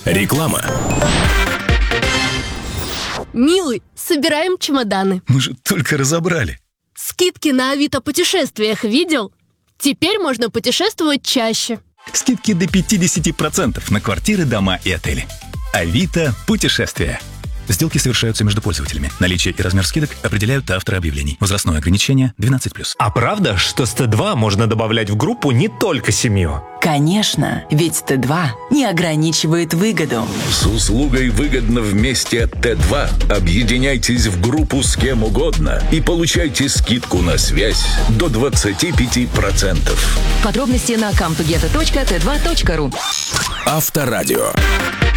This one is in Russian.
Реклама. Милый, собираем чемоданы. Мы же только разобрали. Скидки на Авито путешествиях видел? Теперь можно путешествовать чаще. Скидки до 50% на квартиры, дома и отели. Авито путешествия. Сделки совершаются между пользователями. Наличие и размер скидок определяют авторы объявлений. Возрастное ограничение 12+. А правда, что с Т2 можно добавлять в группу не только семью? Конечно, ведь Т2 не ограничивает выгоду. С услугой «Выгодно вместе» от Т2 объединяйтесь в группу с кем угодно и получайте скидку на связь до 25%. Подробности на comtogetto.t2.ru. Авторадио.